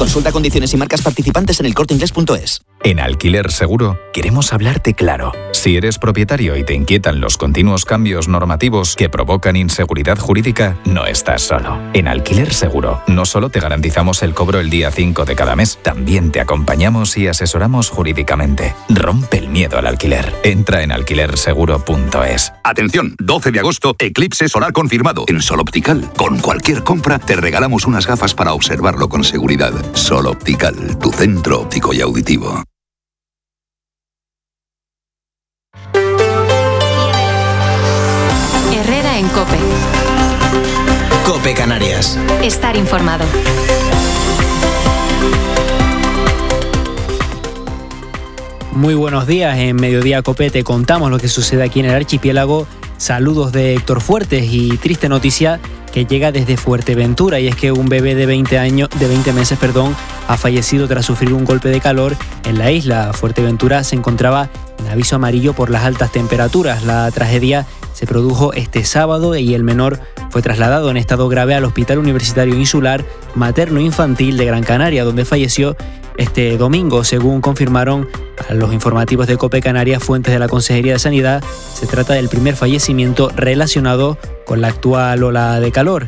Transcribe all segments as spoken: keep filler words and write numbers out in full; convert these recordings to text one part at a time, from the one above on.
Consulta condiciones y marcas participantes en el corte inglés punto es. En Alquiler Seguro queremos hablarte claro. Si eres propietario y te inquietan los continuos cambios normativos que provocan inseguridad jurídica, no estás solo. En Alquiler Seguro no solo te garantizamos el cobro el día cinco de cada mes, también te acompañamos y asesoramos jurídicamente. Rompe el miedo al alquiler. Entra en alquiler seguro punto es. Atención, doce de agosto, eclipse solar confirmado en Sol Optical. Con cualquier compra te regalamos unas gafas para observarlo con seguridad. Sol Optical, tu centro óptico y auditivo. Herrera en COPE. COPE Canarias. Estar informado. Muy buenos días, en Mediodía COPE te contamos lo que sucede aquí en el archipiélago. Saludos de Héctor Fuertes y triste noticia que llega desde Fuerteventura, y es que un bebé de veinte años, de veinte meses, perdón, ha fallecido tras sufrir un golpe de calor en la isla. Fuerteventura se encontraba en aviso amarillo por las altas temperaturas. La tragedia se produjo este sábado y el menor fue trasladado en estado grave al Hospital Universitario Insular Materno Infantil de Gran Canaria, donde falleció este domingo, según confirmaron a los informativos de COPE Canarias fuentes de la Consejería de Sanidad. Se trata del primer fallecimiento relacionado con la actual ola de calor.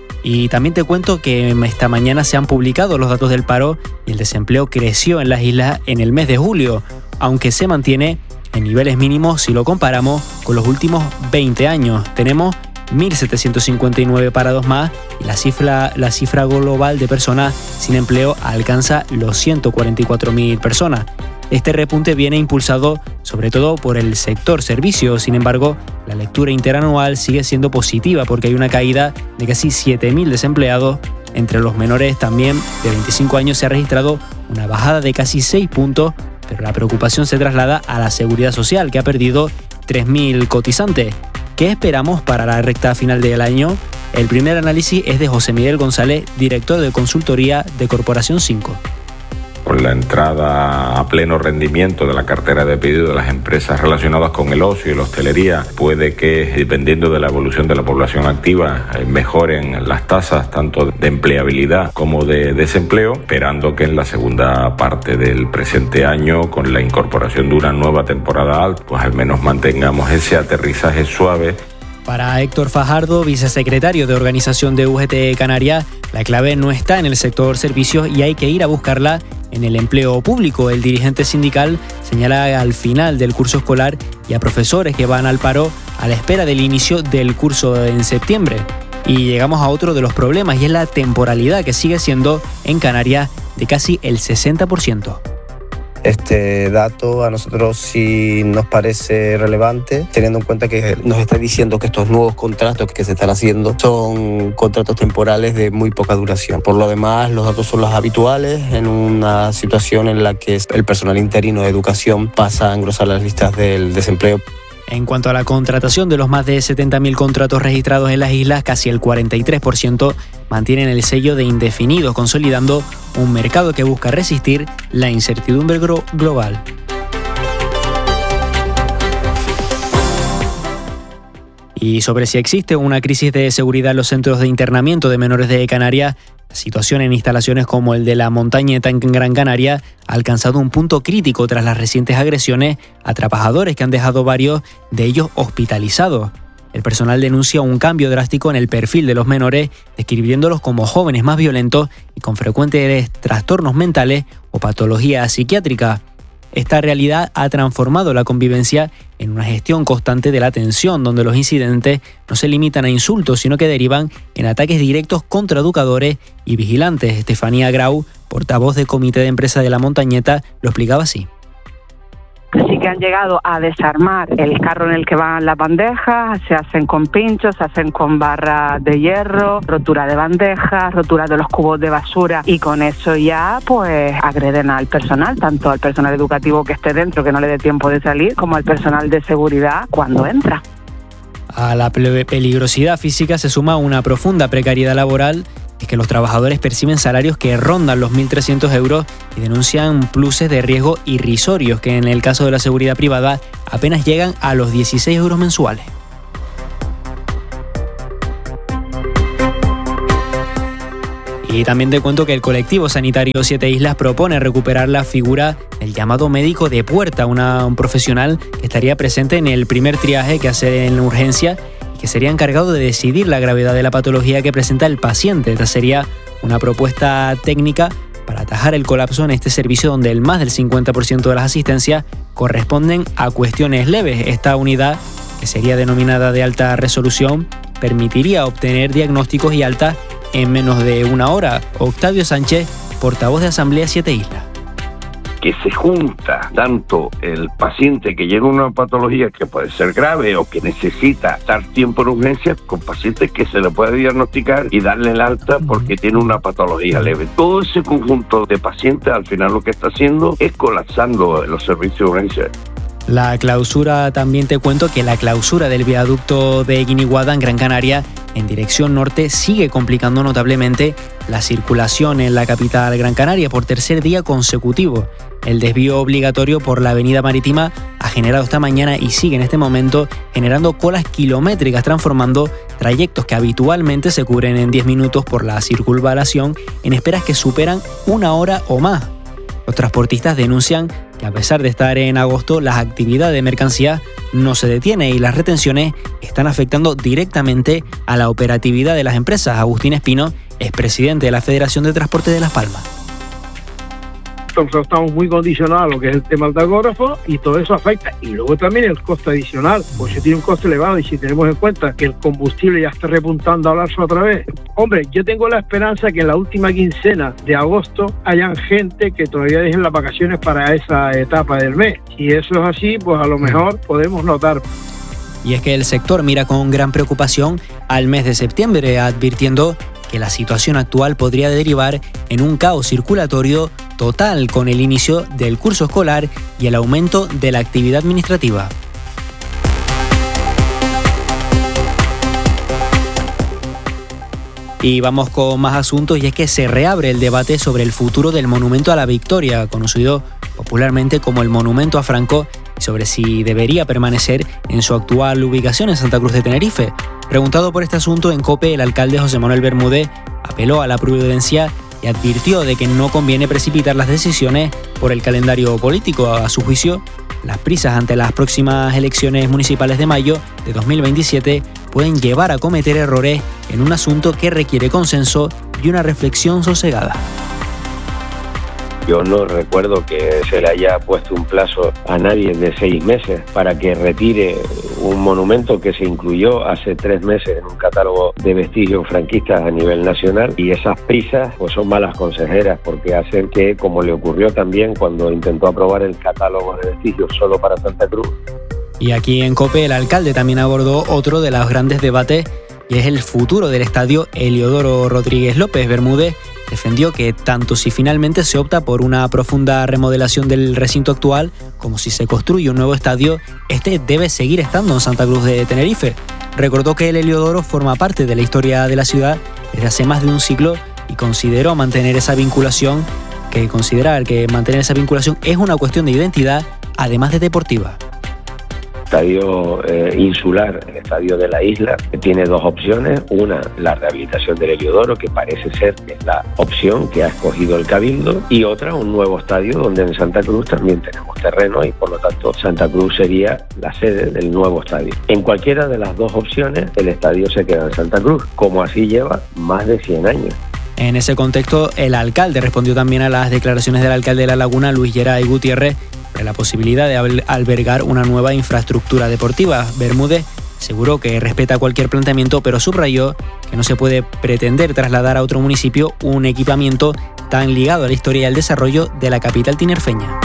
Y también te cuento que esta mañana se han publicado los datos del paro y el desempleo creció en las islas en el mes de julio, aunque se mantiene en niveles mínimos si lo comparamos con los últimos veinte años. Tenemos mil setecientos cincuenta y nueve parados más y la cifra, la cifra global de personas sin empleo alcanza los ciento cuarenta y cuatro mil personas. Este repunte viene impulsado sobre todo por el sector servicios. Sin embargo, la lectura interanual sigue siendo positiva porque hay una caída de casi siete mil desempleados. Entre los menores también de veinticinco años se ha registrado una bajada de casi seis puntos, pero la preocupación se traslada a la seguridad social, que ha perdido tres mil cotizantes. ¿Qué esperamos para la recta final del año? El primer análisis es de José Miguel González, director de consultoría de Corporación cinco. Con la entrada a pleno rendimiento de la cartera de pedido de las empresas relacionadas con el ocio y la hostelería, puede que, dependiendo de la evolución de la población activa, mejoren las tasas tanto de empleabilidad como de desempleo, esperando que en la segunda parte del presente año, con la incorporación de una nueva temporada alta, pues al menos mantengamos ese aterrizaje suave. Para Héctor Fajardo, vicesecretario de Organización de U G T Canarias, la clave no está en el sector servicios y hay que ir a buscarla en el empleo público. El dirigente sindical señala al final del curso escolar y a profesores que van al paro a la espera del inicio del curso en septiembre. Y llegamos a otro de los problemas, y es la temporalidad, que sigue siendo en Canarias de casi el sesenta por ciento. Este dato a nosotros sí nos parece relevante, teniendo en cuenta que nos está diciendo que estos nuevos contratos que se están haciendo son contratos temporales de muy poca duración. Por lo demás, los datos son los habituales en una situación en la que el personal interino de educación pasa a engrosar las listas del desempleo. En cuanto a la contratación, de los más de setenta mil contratos registrados en las islas, casi el cuarenta y tres por ciento mantienen el sello de indefinidos, consolidando un mercado que busca resistir la incertidumbre global. Y sobre si existe una crisis de seguridad en los centros de internamiento de menores de Canarias, la situación en instalaciones como el de la Montañeta en Gran Canaria ha alcanzado un punto crítico tras las recientes agresiones a trabajadores que han dejado varios de ellos hospitalizados. El personal denuncia un cambio drástico en el perfil de los menores, describiéndolos como jóvenes más violentos y con frecuentes trastornos mentales o patologías psiquiátricas. Esta realidad ha transformado la convivencia en una gestión constante de la tensión, donde los incidentes no se limitan a insultos, sino que derivan en ataques directos contra educadores y vigilantes. Estefanía Grau, portavoz del Comité de Empresa de la Montañeta, lo explicaba así. Sí que han llegado a desarmar el carro en el que van las bandejas, se hacen con pinchos, se hacen con barras de hierro, rotura de bandejas, rotura de los cubos de basura, y con eso ya pues agreden al personal, tanto al personal educativo que esté dentro, que no le dé tiempo de salir, como al personal de seguridad cuando entra. A la peligrosidad física se suma una profunda precariedad laboral. Es que los trabajadores perciben salarios que rondan los mil trescientos euros y denuncian pluses de riesgo irrisorios que en el caso de la seguridad privada apenas llegan a los dieciséis euros mensuales. Y también te cuento que el colectivo sanitario Siete Islas propone recuperar la figura del llamado médico de puerta, una, un profesional que estaría presente en el primer triaje que hace en la urgencia y que sería encargado de decidir la gravedad de la patología que presenta el paciente. Esta sería una propuesta técnica para atajar el colapso en este servicio donde el más del cincuenta por ciento de las asistencias corresponden a cuestiones leves. Esta unidad, que sería denominada de alta resolución, permitiría obtener diagnósticos y alta en menos de una hora. Octavio Sánchez, portavoz de Asamblea Siete Islas. Que se junta tanto el paciente que lleva una patología que puede ser grave o que necesita estar tiempo en urgencias con pacientes que se le puede diagnosticar y darle el alta porque tiene una patología leve. Todo ese conjunto de pacientes al final lo que está haciendo es colapsando los servicios de urgencias. La clausura, también te cuento que la clausura del viaducto de Guiniguada en Gran Canaria en dirección norte sigue complicando notablemente la circulación en la capital Gran Canaria por tercer día consecutivo. El desvío obligatorio por la avenida marítima ha generado esta mañana y sigue en este momento generando colas kilométricas, transformando trayectos que habitualmente se cubren en diez minutos por la circunvalación en esperas que superan una hora o más. Los transportistas denuncian que a pesar de estar en agosto, las actividades de mercancía no se detienen y las retenciones están afectando directamente a la operatividad de las empresas. Agustín Espino es presidente de la Federación de Transporte de Las Palmas. Nosotros estamos muy condicionados a lo que es el tema del tacógrafo y todo eso afecta. Y luego también el costo adicional, pues si tiene un costo elevado y si tenemos en cuenta que el combustible ya está repuntando a hablarse otra vez. Hombre, yo tengo la esperanza que en la última quincena de agosto hayan gente que todavía dejen las vacaciones para esa etapa del mes. Si eso es así, pues a lo mejor podemos notar. Y es que el sector mira con gran preocupación al mes de septiembre, advirtiendo que la situación actual podría derivar en un caos circulatorio total con el inicio del curso escolar y el aumento de la actividad administrativa. Y vamos con más asuntos, y es que se reabre el debate sobre el futuro del Monumento a la Victoria, conocido popularmente como el Monumento a Franco, y sobre si debería permanecer en su actual ubicación en Santa Cruz de Tenerife. Preguntado por este asunto en COPE, el alcalde José Manuel Bermúdez apeló a la prudencia y advirtió de que no conviene precipitar las decisiones por el calendario político. A su juicio, las prisas ante las próximas elecciones municipales de mayo de dos mil veintisiete pueden llevar a cometer errores en un asunto que requiere consenso y una reflexión sosegada. Yo no recuerdo que se le haya puesto un plazo a nadie de seis meses para que retire un monumento que se incluyó hace tres meses en un catálogo de vestigios franquistas a nivel nacional, y esas prisas pues son malas consejeras porque hacen que, como le ocurrió también cuando intentó aprobar el catálogo de vestigios solo para Santa Cruz. Y aquí en COPE el alcalde también abordó otro de los grandes debates, y es el futuro del estadio Heliodoro Rodríguez López. Bermúdez defendió que tanto si finalmente se opta por una profunda remodelación del recinto actual como si se construye un nuevo estadio, este debe seguir estando en Santa Cruz de Tenerife. Recordó que el Heliodoro forma parte de la historia de la ciudad desde hace más de un siglo y consideró mantener esa vinculación, que considerar que mantener esa vinculación es una cuestión de identidad, además de deportiva. Estadio eh, insular, el estadio de la isla, que tiene dos opciones. Una, la rehabilitación del Heliodoro, que parece ser que es la opción que ha escogido el Cabildo, y otra, un nuevo estadio donde en Santa Cruz también tenemos terreno y por lo tanto Santa Cruz sería la sede del nuevo estadio. En cualquiera de las dos opciones el estadio se queda en Santa Cruz, como así lleva más de cien años. En ese contexto, el alcalde respondió también a las declaraciones del alcalde de La Laguna, Luis Geray Gutiérrez, sobre la posibilidad de albergar una nueva infraestructura deportiva. Bermúdez aseguró que respeta cualquier planteamiento, pero subrayó que no se puede pretender trasladar a otro municipio un equipamiento tan ligado a la historia y al desarrollo de la capital tinerfeña.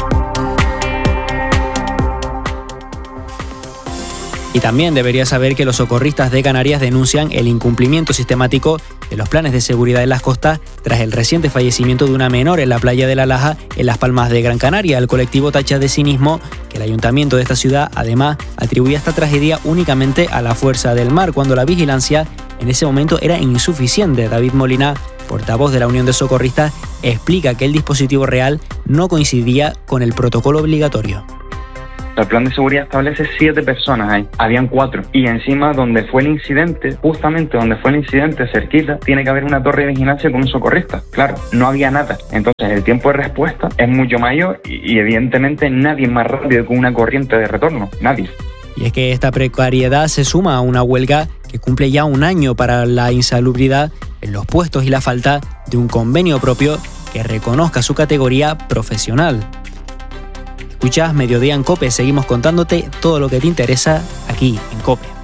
Y también debería saber que los socorristas de Canarias denuncian el incumplimiento sistemático de los planes de seguridad en las costas tras el reciente fallecimiento de una menor en la playa de La Laja, en Las Palmas de Gran Canaria. El colectivo tacha de cinismo que el ayuntamiento de esta ciudad además atribuía esta tragedia únicamente a la fuerza del mar, cuando la vigilancia en ese momento era insuficiente. David Molina, portavoz de la Unión de Socorristas, explica que el dispositivo real no coincidía con el protocolo obligatorio. El plan de seguridad establece siete personas ahí, habían cuatro. Y encima donde fue el incidente, justamente donde fue el incidente, cerquita, tiene que haber una torre de vigilancia con un socorrista. Claro, no había nada. Entonces el tiempo de respuesta es mucho mayor y, y evidentemente nadie es más rápido que una corriente de retorno, nadie. Y es que esta precariedad se suma a una huelga que cumple ya un año para la insalubridad en los puestos y la falta de un convenio propio que reconozca su categoría profesional. Escuchás Mediodía en COPE, seguimos contándote todo lo que te interesa aquí en COPE.